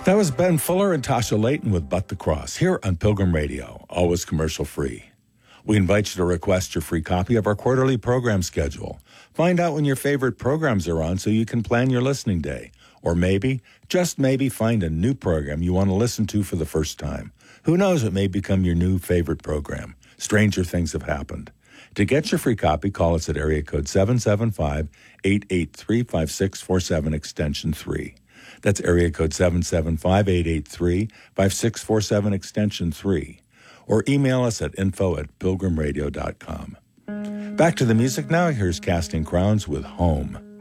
That was Ben Fuller and Tasha Layton with But the Cross here on Pilgrim Radio, always commercial free. We invite you to request your free copy of our quarterly program schedule. Find out when your favorite programs are on so you can plan your listening day. Or maybe, just maybe, find a new program you want to listen to for the first time. Who knows, it may become your new favorite program. Stranger things have happened. To get your free copy, call us at area code 775-883-5647, extension 3. That's area code 775-883-5647, extension 3. Or email us at info@pilgrimradio.com. Back to the music now. Here's Casting Crowns with Home.